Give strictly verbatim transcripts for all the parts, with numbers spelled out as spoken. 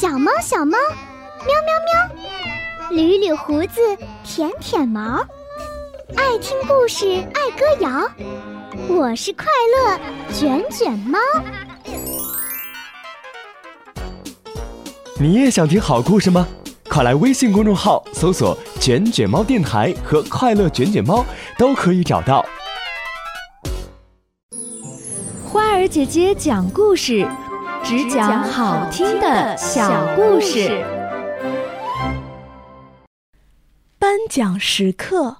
小猫小猫，喵喵喵，捋捋胡子，舔舔毛，爱听故事，爱歌谣。我是快乐卷卷猫。 你也想听好故事吗？快来微信公众号搜索卷卷猫电台和快乐卷卷猫，都可以找到。 花儿姐姐讲故事，只讲好听的小故事。 颁奖时刻。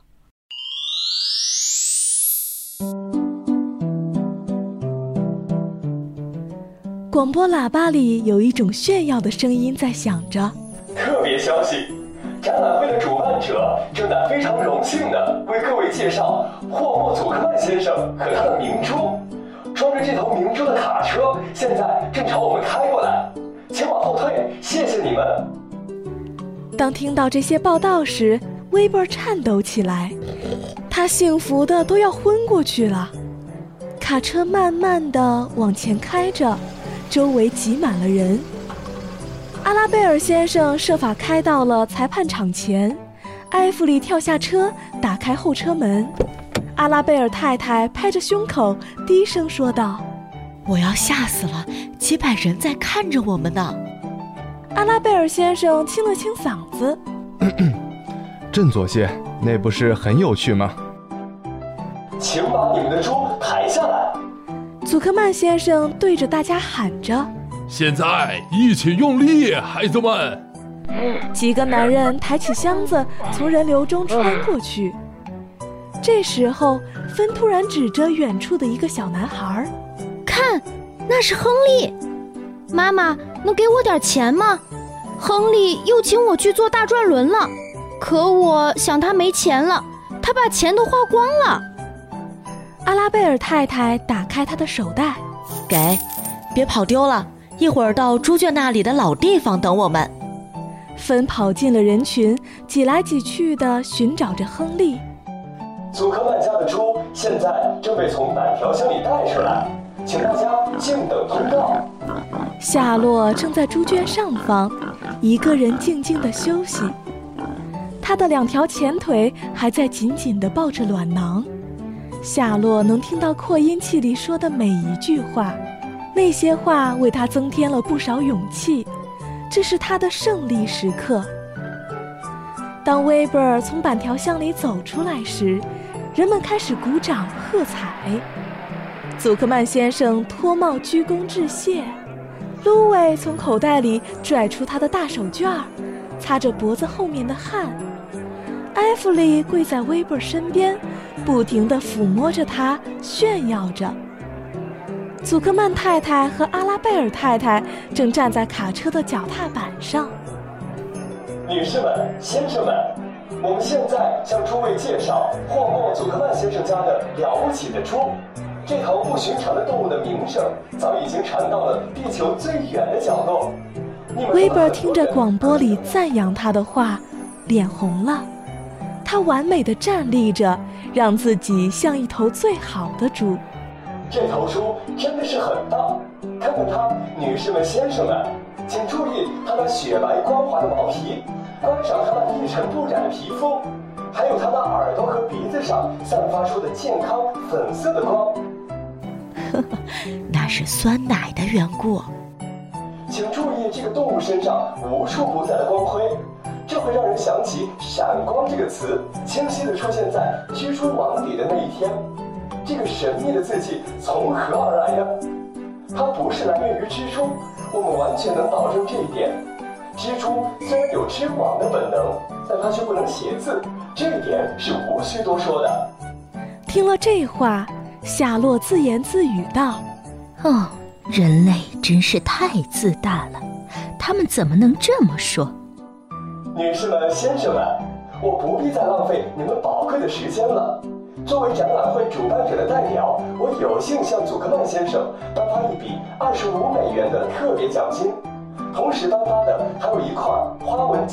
广播喇叭里有一种炫耀的声音在响着。 特别消息，展览会的主办者正在非常荣幸地为各位介绍霍莫祖克曼先生和他的明珠。装着这头明珠的卡车现在正朝我们开过来，请往后退，谢谢你们。 当听到这些报道时，威伯颤抖起来，他幸福的都要昏过去了。卡车慢慢地往前开着，周围挤满了人。阿拉贝尔先生设法开到了裁判场前，埃弗里跳下车，打开后车门。阿拉贝尔太太拍着胸口低声说道： 我要吓死了，几百人在看着我们呢。 阿拉贝尔先生清了清嗓子， 咳咳，振作些，那不是很有趣吗？ 请把你们的猪抬下来。 祖克曼先生对着大家喊着： 现在一起用力，孩子们！ 几个男人抬起箱子从人流中穿过去。这时候芬突然指着远处的一个小男孩， 看，那是亨利。妈妈，能给我点钱吗？亨利又请我去坐大转轮了，可我想他没钱了，他把钱都花光了。 阿拉贝尔太太打开他的手袋， 给，别跑丢了，一会儿到猪圈那里的老地方等我们。 芬跑进了人群，挤来挤去地寻找着亨利。 祖克曼家的猪现在正被从板条箱里带出来，请大家静等通告。 夏洛正在猪圈上方，一个人静静地休息，他的两条前腿还在紧紧地抱着卵囊。夏洛能听到扩音器里说的每一句话，那些话为他增添了不少勇气，这是他的胜利时刻。当威伯尔从板条箱里走出来时，人们开始鼓掌喝彩。祖克曼先生脱帽鞠躬致谢，卢伟从口袋里拽出他的大手绢，擦着脖子后面的汗。埃弗里跪在威伯尔身边，不停地抚摸着他，炫耀着。祖克曼太太和阿拉贝尔太太正站在卡车的脚踏板上。 女士们、先生们，我们现在向诸位介绍霍莫祖克曼先生家的了不起的猪。这头不寻常的动物的名声早已经传到了地球最远的角落。 威伯听着广播里赞扬他的话，脸红了。他完美地站立着，让自己像一头最好的猪。 这头猪真的是很大，看看它，女士们、先生们，请注意它那雪白光滑的毛皮，观赏它那一尘不染的皮肤，还有它那耳朵和鼻子上散发出的健康粉色的光。 呵呵，那是酸奶的缘故。 请注意这个动物身上无处不在的光辉，这会让人想起闪光这个词清晰地出现在蜘蛛网里的那一天。这个神秘的字迹从何而来呢？它不是来源于蜘蛛，我们完全能保证这一点。蜘蛛虽然有织网的本能，但它却不能写字，这一点是无需多说的。 听了这话，夏洛自言自语道： 哦，人类真是太自大了，他们怎么能这么说？ 女士们、先生们，我不必再浪费你们宝贵的时间了。作为展览会主办者的代表，我有幸向祖克曼先生颁发一笔二十五美元的特别奖金，同时颁发的还有一块花纹